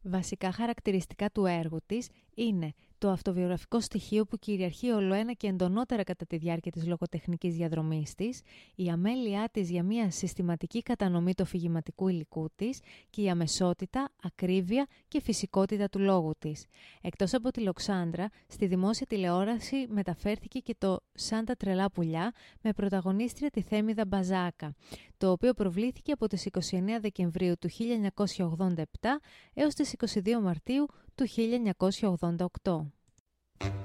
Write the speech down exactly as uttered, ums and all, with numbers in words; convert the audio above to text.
Βασικά χαρακτηριστικά του έργου της είναι το αυτοβιογραφικό στοιχείο που κυριαρχεί ολοένα και εντονότερα κατά τη διάρκεια της λογοτεχνικής διαδρομής της, η αμέλειά της για μια συστηματική κατανομή του αφηγηματικού υλικού της και η αμεσότητα, ακρίβεια και φυσικότητα του λόγου της. Εκτός από τη Λοξάνδρα, στη δημόσια τηλεόραση μεταφέρθηκε και το «Σαν τα τρελά πουλιά» με πρωταγωνίστρια τη Θέμηδα Μπαζάκα, το οποίο προβλήθηκε από τις είκοσι εννέα Δεκεμβρίου του χίλια εννιακόσια ογδόντα επτά έως τις είκοσι δύο Μαρτίου του χίλια εννιακόσια ογδόντα οκτώ.